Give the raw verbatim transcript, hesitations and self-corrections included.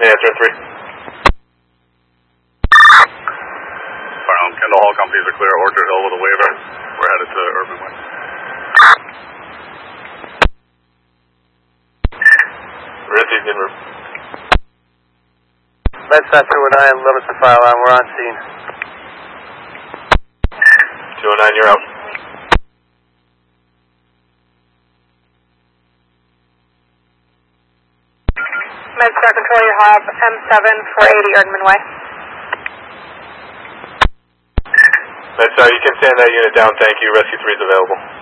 Yeah, turn three. Fire Kendall Hall companies are clear. Orchard Hill with a waiver. We're headed to Urban Way. Received in room. Medsat two oh nine, Livingston fire alarm, we're on scene. two oh nine, you're out. Medstar Control, you have M seven four eighty Erdman Way. Medstar, you can stand that unit down, thank you. Rescue three is available.